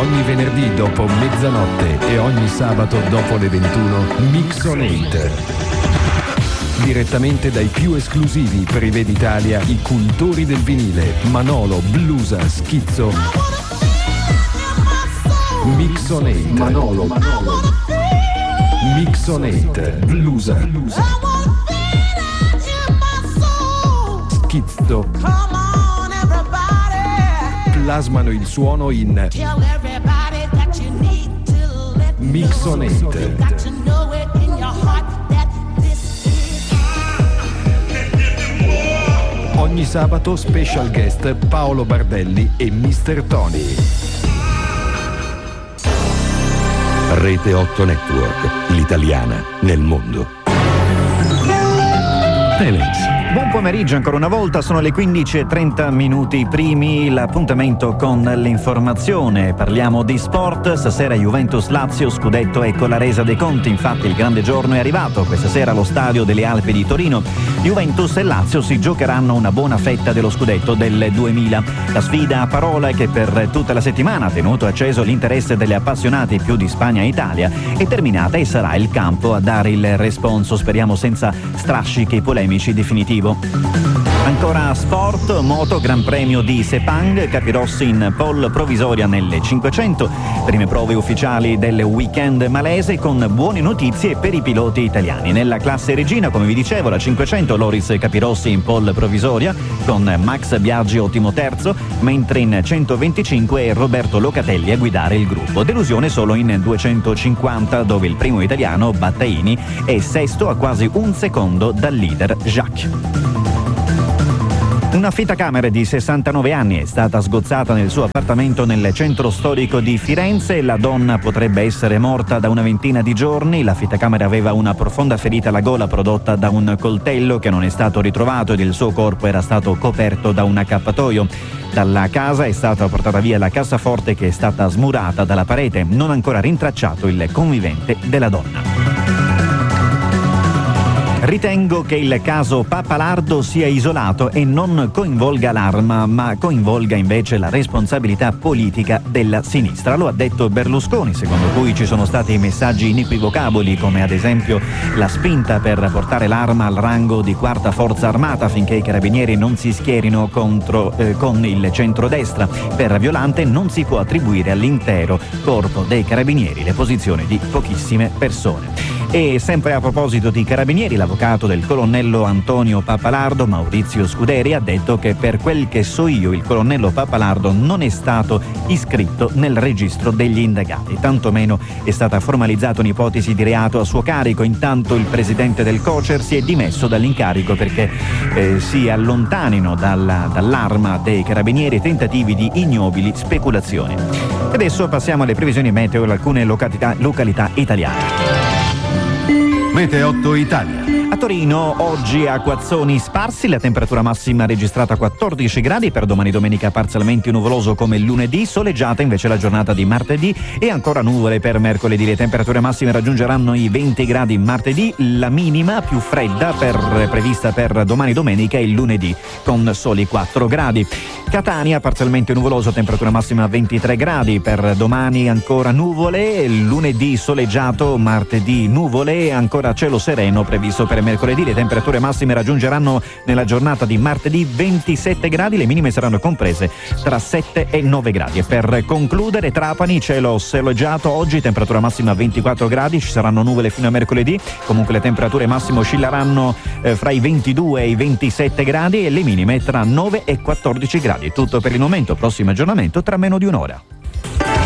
Ogni venerdì dopo mezzanotte e ogni sabato dopo le 21, Mixonate. Direttamente dai più esclusivi Privé d'Italia, i cultori del vinile, Manolo, Blusa, Schizzo. Mixonate. Manolo. Mixonate, Blusa. Schizzo. Plasmano il suono in Mixonate. Ogni sabato special guest Paolo Bardelli e Mr. Tony. Rete 8 Network, l'italiana nel mondo. Telex. Buon pomeriggio ancora una volta, sono le 15:30 primi, l'appuntamento con l'informazione. Parliamo di sport, stasera Juventus-Lazio, scudetto, ecco la resa dei conti, infatti il grande giorno è arrivato, questa sera allo stadio delle Alpi di Torino. Juventus e Lazio si giocheranno una buona fetta dello scudetto del 2000. La sfida a parole che per tutta la settimana ha tenuto acceso l'interesse degli appassionati più di Spagna e Italia è terminata e sarà il campo a dare il responso, speriamo senza strascichi polemici definitivi. Ancora sport, moto, Gran Premio di Sepang, Capirossi in pole provvisoria nelle 500, prime prove ufficiali del weekend malese con buone notizie per i piloti italiani. Nella classe regina, come vi dicevo, la 500 Loris Capirossi in pole provvisoria con Max Biaggi ottimo terzo, mentre in 125 è Roberto Locatelli a guidare il gruppo. Delusione solo in 250 dove il primo italiano, Battaini, è sesto a quasi un secondo dal leader Jacques. Una affittacamere di 69 anni è stata sgozzata nel suo appartamento nel centro storico di Firenze. La donna potrebbe essere morta da una ventina di giorni. L'affittacamere aveva una profonda ferita alla gola prodotta da un coltello che non è stato ritrovato ed il suo corpo era stato coperto da un accappatoio. Dalla casa è stata portata via la cassaforte che è stata smurata dalla parete. Non ancora rintracciato il convivente della donna. Ritengo che il caso Pappalardo sia isolato e non coinvolga l'Arma, ma coinvolga invece la responsabilità politica della sinistra. Lo ha detto Berlusconi, secondo cui ci sono stati messaggi inequivocabili, come ad esempio la spinta per portare l'Arma al rango di quarta forza armata finché i carabinieri non si schierino con il centrodestra. Per Violante non si può attribuire all'intero corpo dei carabinieri le posizioni di pochissime persone. E sempre a proposito di carabinieri, l'avvocato del colonnello Antonio Pappalardo, Maurizio Scuderi, ha detto che per quel che so io il colonnello Pappalardo non è stato iscritto nel registro degli indagati, tantomeno è stata formalizzata un'ipotesi di reato a suo carico. Intanto il presidente del COCER si è dimesso dall'incarico perché si allontanino dall'Arma dei carabinieri tentativi di ignobili speculazioni. Adesso passiamo alle previsioni meteo di alcune località italiane. Rete 8 Italia. A Torino oggi acquazzoni sparsi, la temperatura massima registrata 14 gradi, per domani domenica parzialmente nuvoloso come lunedì, soleggiata invece la giornata di martedì e ancora nuvole per mercoledì. Le temperature massime raggiungeranno i 20 gradi martedì, la minima più fredda prevista per domani domenica e il lunedì con soli 4 gradi. Catania parzialmente nuvoloso, temperatura massima 23 gradi, per domani ancora nuvole, lunedì soleggiato, martedì nuvole e ancora cielo sereno previsto per mercoledì. Le temperature massime raggiungeranno nella giornata di martedì 27 gradi, le minime saranno comprese tra 7 e 9 gradi. E per concludere, Trapani, cielo soleggiato oggi, temperatura massima 24 gradi, ci saranno nuvole fino a mercoledì, comunque le temperature massime oscilleranno fra i 22 e i 27 gradi e le minime tra 9 e 14 gradi. Tutto per il momento, prossimo aggiornamento tra meno di un'ora.